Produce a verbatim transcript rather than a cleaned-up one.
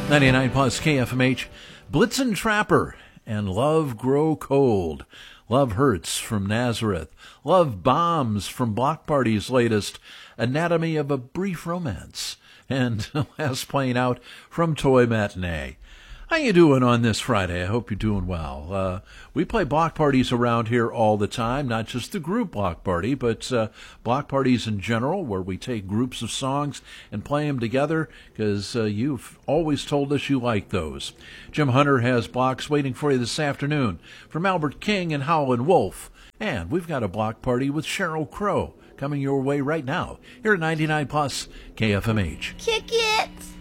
ninety-nine plus K F M H, Blitzen Trapper and Love Grow Cold. Love Hurts from Nazareth. Love Bombs from Block Party's latest, Anatomy of a Brief Romance. And last playing out from Toy Matinee. How you doing on this Friday? I hope you're doing well. Uh, we play block parties around here all the time, not just the group block party, but uh, block parties in general, where we take groups of songs and play them together, because uh, you've always told us you like those. Jim Hunter has blocks waiting for you this afternoon from Albert King and Howlin' Wolf. And we've got a block party with Sheryl Crow coming your way right now here at ninety-nine plus K F M H. Kick it!